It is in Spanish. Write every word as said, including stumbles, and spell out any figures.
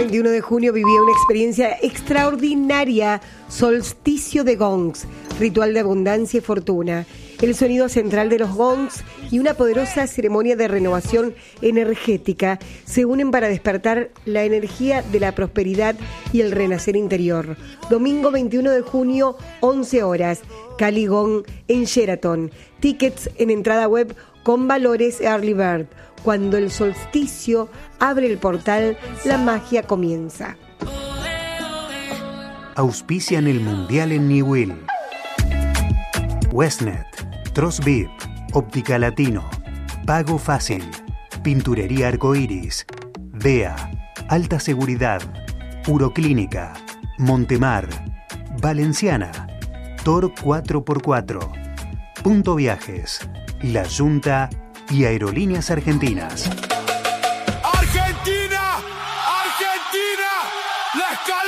veintiuno de junio vivía una experiencia extraordinaria, solsticio de gongs, ritual de abundancia y fortuna. El sonido central de los gongs y una poderosa ceremonia de renovación energética se unen para despertar la energía de la prosperidad y el renacer interior. Domingo veintiuno de junio, once horas, Cali Gong en Sheraton. Tickets en entrada web con valores Early Bird. Cuando el solsticio abre el portal, la magia comienza. Auspician el Mundial en Niwil. Westnet, Trosbib, Óptica Latino, Pago Fácil, Pinturería Arcoiris, D E A, Alta Seguridad, Uroclínica, Montemar, Valenciana, Tor cuatro por cuatro, Punto Viajes, La Junta y Aerolíneas Argentinas. ¡Argentina! ¡Argentina! ¡La escala!